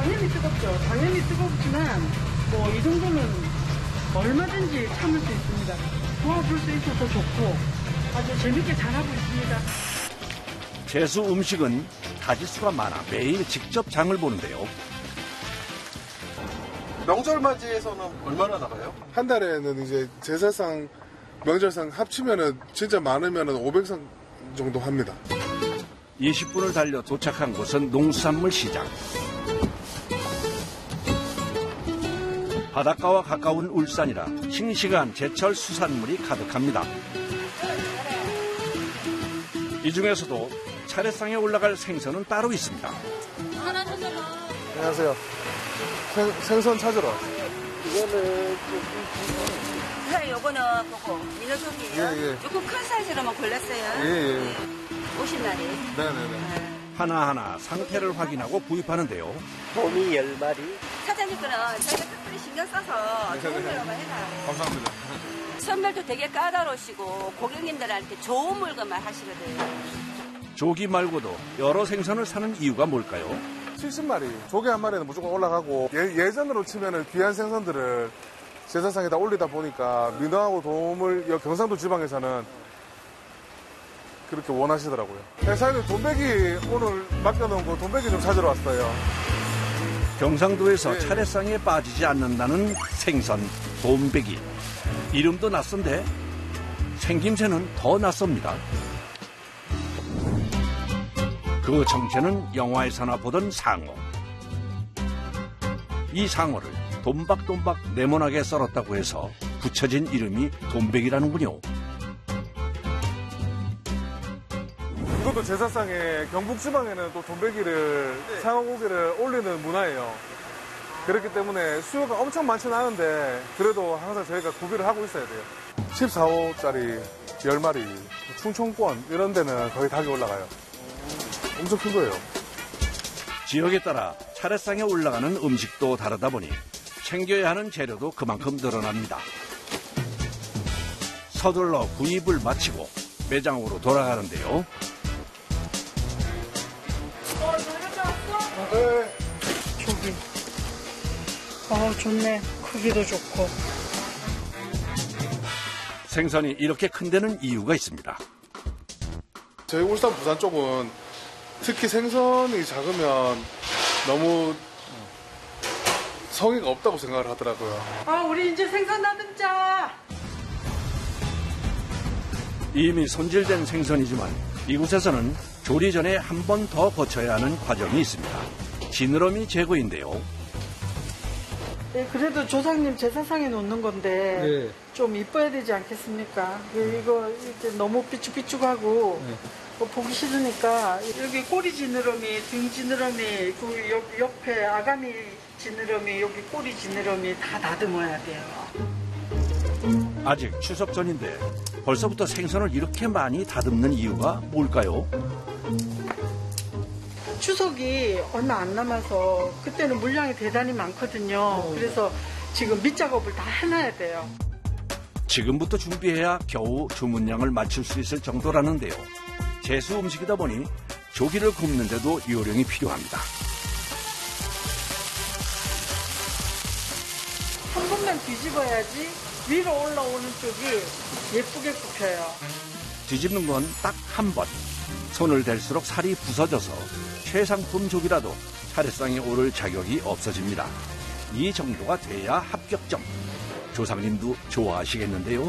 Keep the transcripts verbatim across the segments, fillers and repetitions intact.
당연히 뜨겁죠. 당연히 뜨겁지만 뭐 이 정도는 얼마든지 참을 수 있습니다. 도와줄 수 있어서 좋고 아주 재밌게 잘하고 있습니다. 제수 음식은 가짓수가 많아 매일 직접 장을 보는데요. 명절 맞이에서는 얼마나 나가요? 한 달에는 이제 제사상, 명절상 합치면은 진짜 많으면은 오백 상 정도 합니다. 이십 분을 달려 도착한 곳은 농수산물 시장. 바닷가와 가까운 울산이라 싱싱한 제철 수산물이 가득합니다. 이 중에서도 차례상에 올라갈 생선은 따로 있습니다. 안녕하세요. 생, 생선 찾으러 왔어요. 이거는 네, 요거는 그거 민어종이에요. 예, 예. 요거 큰 사이즈로만 골랐어요. 예, 예. 오십 마리. 네네네. 하나하나 상태를 확인하고 구입하는데요. 도미 열 마리. 사장님 거는 저희가 특별히 신경 써서 좋은 걸로만 해놔요. 감사합니다. 선물도 되게 까다로우시고 고객님들한테 좋은 물건만 하시거든요. 조기 말고도 여러 생선을 사는 이유가 뭘까요? 칠십 마리. 조개 한 마리는 무조건 올라가고 예, 예전으로 치면은 귀한 생선들을 제사상에다 올리다 보니까 민어하고 도움을 여 경상도 지방에서는 그렇게 원하시더라고요. 회사에는 돈베기 오늘 맡겨놓은 거 돈베기 좀 찾으러 왔어요. 경상도에서 예. 차례상에 빠지지 않는다는 생선, 돈베기. 이름도 낯선데 생김새는 더 낯섭니다. 그 정체는 영화에서나 보던 상어. 이 상어를 돈박돈박 네모나게 썰었다고 해서 붙여진 이름이 돈베기라는군요. 이것도 제사상에 경북지방에는 또 돈베기를 상어고기를 올리는 문화예요. 그렇기 때문에 수요가 엄청 많지는 않은데 그래도 항상 저희가 구비를 하고 있어야 돼요. 십사 호짜리 열 마리, 충청권 이런 데는 거의 닭이 올라가요. 엄청 큰 거예요. 지역에 따라 차례상에 올라가는 음식도 다르다 보니 챙겨야 하는 재료도 그만큼 늘어납니다. 서둘러 구입을 마치고 매장으로 돌아가는데요. 네. 저기. 어, 좋네. 크기도 좋고. 생선이 이렇게 큰 데는 이유가 있습니다. 저희 울산 부산 쪽은 특히 생선이 작으면 너무 성의가 없다고 생각을 하더라고요. 아, 우리 이제 생선 나듬자. 이미 손질된 생선이지만 이곳에서는 조리 전에 한 번 더 거쳐야 하는 과정이 있습니다. 지느러미 제거인데요. 네, 그래도 조상님 제사상에 놓는 건데 네. 좀 이뻐야 되지 않겠습니까? 이거 이렇게 너무 삐죽삐죽하고 네. 뭐 보기 싫으니까 여기 꼬리 지느러미, 등 지느러미, 그 옆, 옆에 아가미 지느러미, 여기 꼬리 지느러미 다 다듬어야 돼요. 아직 추석 전인데 벌써부터 생선을 이렇게 많이 다듬는 이유가 뭘까요? 추석이 얼마 안 남아서 그때는 물량이 대단히 많거든요. 그래서 지금 밑작업을 다 해놔야 돼요. 지금부터 준비해야 겨우 주문량을 맞출 수 있을 정도라는데요. 제수 음식이다 보니 조기를 굽는데도 요령이 필요합니다. 한 번만 뒤집어야지 위로 올라오는 쪽이 예쁘게 굽혀요. 뒤집는 건 딱 한 번. 손을 댈수록 살이 부서져서 최상품 조기라도 차례상에 오를 자격이 없어집니다. 이 정도가 돼야 합격점. 조상님도 좋아하시겠는데요.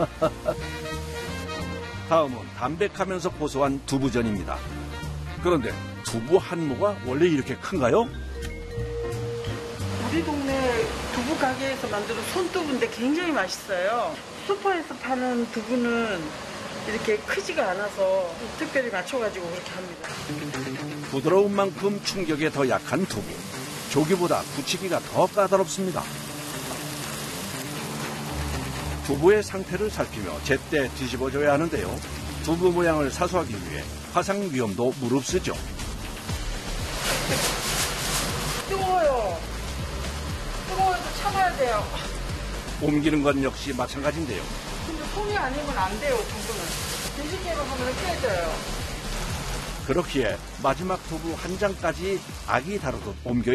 다음은 담백하면서 고소한 두부전입니다. 그런데 두부 한 모가 원래 이렇게 큰가요? 우리 동네 두부 가게에서 만드는 손두부인데 굉장히 맛있어요. 슈퍼에서 파는 두부는 이렇게 크지가 않아서 특별히 맞춰가지고 그렇게 합니다. 부드러운 만큼 충격에 더 약한 두부. 조기보다 굳히기가 더 까다롭습니다. 두부의 상태를 살피며 제때 뒤집어줘야 하는데요. 두부 모양을 사수하기 위해 화상 위험도 무릅쓰죠. 뜨거워요. 뜨거워도 참아야 돼요. 옮기는 건 역시 마찬가지인데요. 근데 손이 아니면 안 돼요, 두부는. 뒤집개로 하면 깨져요. 그렇기에 마지막 두부 한 장까지 악이 다루듯 옮겨